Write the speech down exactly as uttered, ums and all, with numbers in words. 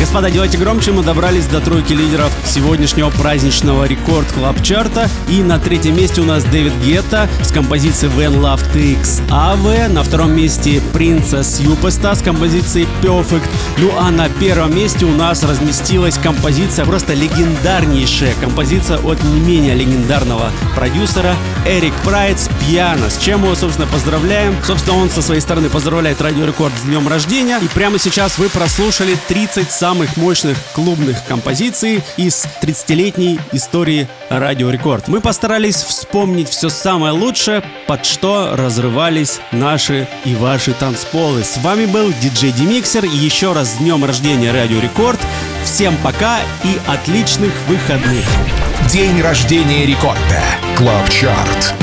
господа, делайте громче, мы добрались до тройки лидеров сегодняшнего праздничного Рекорд Клаб Чарта. И на третьем месте у нас Дэвид Гетта с композицией When Love Takes Away. На втором месте Princess Yupesta с композицией Perfect. Ну а на первом месте у нас разместилась композиция, просто легендарнейшая композиция от не менее легендарного продюсера Эрик Прайд с Piano, с чем мы его, собственно, поздравляем. Собственно, он со своей стороны поздравляет Радио Рекорд с днем рождения. И прямо сейчас вы прослушали тридцать самых мощных клубных композиций из тридцатилетней истории Радио Рекорд. Мы постарались вспомнить все самое лучшее, под что разрывались наши и ваши танцполы. С вами был диджей Демиксер. И еще раз с днем рождения Радио Рекорд. Всем пока и отличных выходных. День рождения рекорда. Клаб Чарт.